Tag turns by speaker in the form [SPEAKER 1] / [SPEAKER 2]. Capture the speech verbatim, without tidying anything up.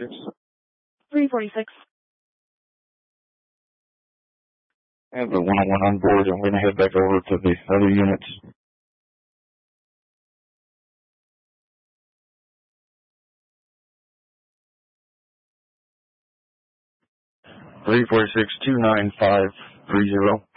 [SPEAKER 1] forty-six.
[SPEAKER 2] three forty-six.
[SPEAKER 1] I have the one oh one on board. I'm going to head back over to the other units. three four six, two nine five three zero.